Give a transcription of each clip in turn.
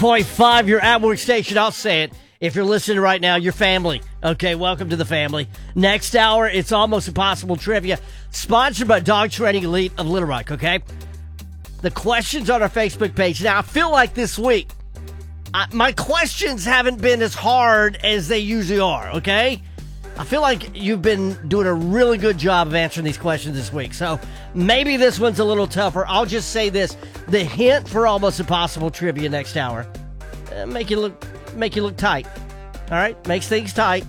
98.5, your at-work station. I'll say it. If you're listening right now, your family. Okay, welcome to the family. Next hour, it's Almost Impossible Trivia, sponsored by Dog Training Elite of Little Rock, okay? The questions on our Facebook page. Now, I feel like this week, my questions haven't been as hard as they usually are, okay? I feel like you've been doing a really good job of answering these questions this week. So maybe this one's a little tougher. I'll just say this. The hint for Almost Impossible Trivia next hour, make you look tight. All right? Makes things tight.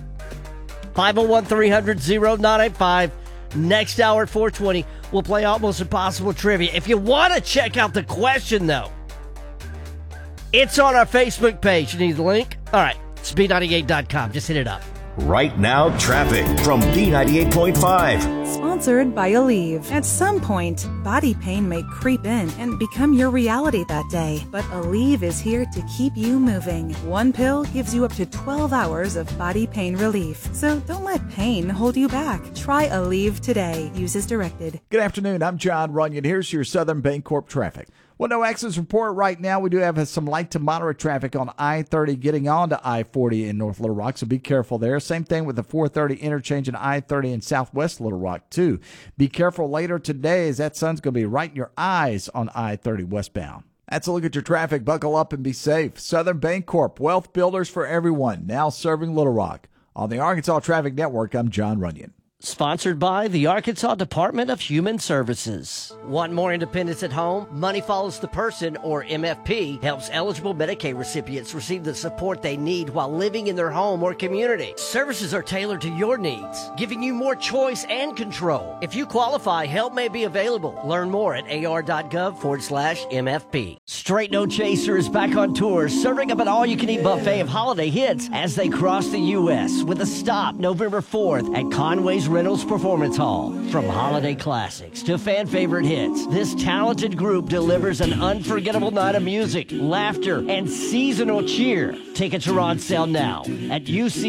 501-300-0985. Next hour at 4:20, we'll play Almost Impossible Trivia. If you want to check out the question, though, it's on our Facebook page. You need the link? All right. It's B98.com. Just hit it up. Right now, traffic from B98.5. Sponsored by Aleve. At some point, body pain may creep in and become your reality that day. But Aleve is here to keep you moving. One pill gives you up to 12 hours of body pain relief. So don't let pain hold you back. Try Aleve today. Use as directed. Good afternoon. I'm John Runyon. Here's your Southern Bancorp traffic. Well, no accidents report right now. We do have some light to moderate traffic on I-30 getting on to I-40 in North Little Rock, so be careful there. Same thing with the 430 interchange in I-30 in Southwest Little Rock, too. Be careful later today as that sun's going to be right in your eyes on I-30 westbound. That's a look at your traffic. Buckle up and be safe. Southern Bancorp, wealth builders for everyone, now serving Little Rock. On the Arkansas Traffic Network, I'm John Runyon. Sponsored by the Arkansas Department of Human Services. Want more independence at home? Money Follows the Person, or MFP, helps eligible Medicaid recipients receive the support they need while living in their home or community. Services are tailored to your needs, giving you more choice and control. If you qualify, help may be available. Learn more at ar.gov/MFP. Straight No Chaser is back on tour, serving up an all-you-can-eat buffet of holiday hits as they cross the U.S. with a stop November 4th at Conway's Reynolds Performance Hall. From holiday classics to fan favorite hits, this talented group delivers an unforgettable night of music, laughter, and seasonal cheer. Tickets are on sale now at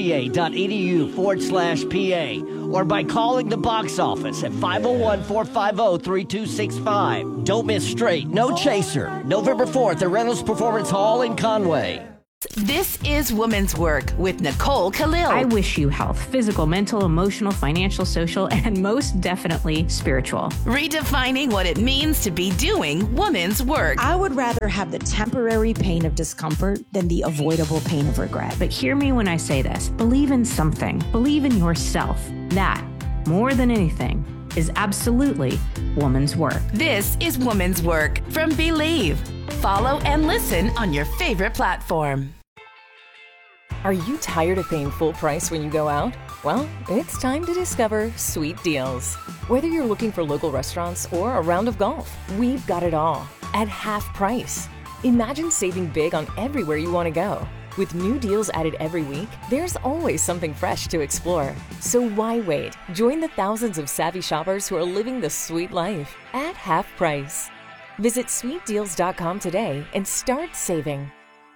uca.edu/PA or by calling the box office at 501-450-3265. Don't miss Straight No Chaser, November 4th at Reynolds Performance Hall in Conway. This is Women's Work with Nicole Khalil. I wish you health, physical, mental, emotional, financial, social, and most definitely spiritual. Redefining what it means to be doing women's work. I would rather have the temporary pain of discomfort than the avoidable pain of regret. But hear me when I say this. Believe in something. Believe in yourself. That, more than anything, is absolutely woman's work. This is Women's Work from Believe. Follow and listen on your favorite platform. Are you tired of paying full price when you go out? Well, it's time to discover Sweet Deals. Whether you're looking for local restaurants or a round of golf, we've got it all at half price. Imagine saving big on everywhere you want to go. With new deals added every week, there's always something fresh to explore. So why wait? Join the thousands of savvy shoppers who are living the sweet life at half price. Visit sweetdeals.com today and start saving.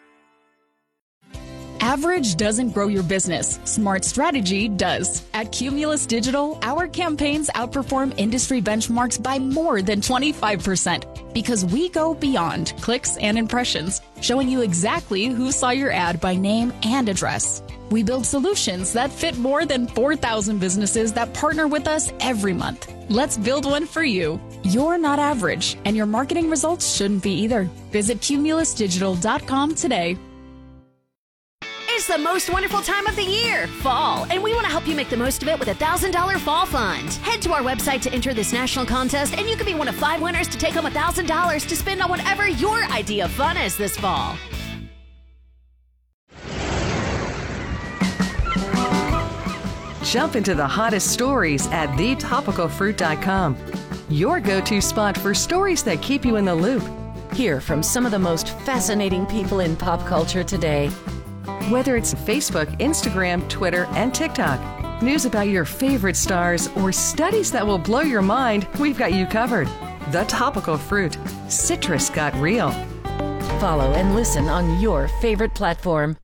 Average doesn't grow your business. Smart strategy does. At Cumulus Digital, our campaigns outperform industry benchmarks by more than 25% because we go beyond clicks and impressions, showing you exactly who saw your ad by name and address. We build solutions that fit more than 4,000 businesses that partner with us every month. Let's build one for you. You're not average, and your marketing results shouldn't be either. Visit cumulusdigital.com today. It's the most wonderful time of the year, fall, and we want to help you make the most of it with a $1,000 fall fund. Head to our website to enter this national contest, and you could be one of 5 winners to take home $1,000 to spend on whatever your idea of fun is this fall. Jump into the hottest stories at thetopicalfruit.com. Your go-to spot for stories that keep you in the loop. Hear from some of the most fascinating people in pop culture today. Whether it's Facebook, Instagram, Twitter, and TikTok, news about your favorite stars, or studies that will blow your mind, we've got you covered. The Topical Fruit. Citrus got real. Follow and listen on your favorite platform.